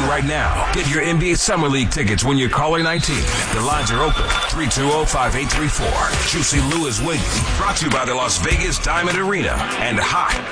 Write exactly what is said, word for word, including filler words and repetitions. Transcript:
right now. Get your N B A Summer League tickets when you're caller nineteen. The lines are open. three two zero, five eight three four. Juicy Lou is waiting. Brought to you by the Las Vegas Diamond Arena and Hot